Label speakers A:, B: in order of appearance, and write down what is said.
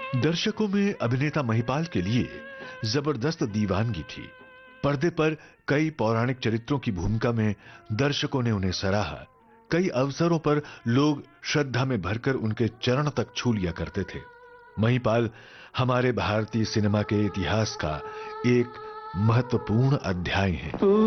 A: दर्शकों में अभिनेता महिपाल के लिए जबरदस्त दीवानगी थी। पर्दे पर कई पौराणिक चरित्रों की भूमिका में दर्शकों ने उन्हें सराहा। कई अवसरों पर लोग श्रद्धा में भरकर उनके चरण तक छू लिया करते थे। महिपाल हमारे भारतीय सिनेमा के इतिहास का एक महत्वपूर्ण अध्याय है।